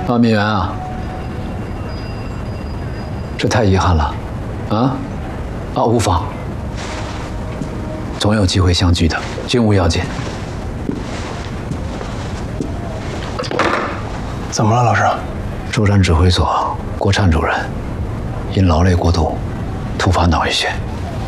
啊，敏元啊，这太遗憾了，无妨，总有机会相聚的，均无要紧。 怎么了，老师？ 舟山指挥所郭灿主任因劳累过度，突发脑溢血。